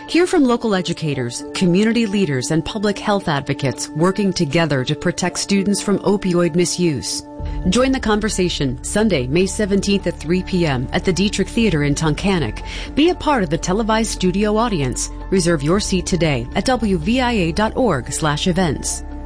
Hear from local educators, community leaders, and public health advocates working together to protect students from opioid misuse. Join the conversation Sunday, May 17th at 3 p.m. at the Dietrich Theater in Tunkhannock. Be a part of the televised studio audience. Reserve your seat today at wvia.org/events.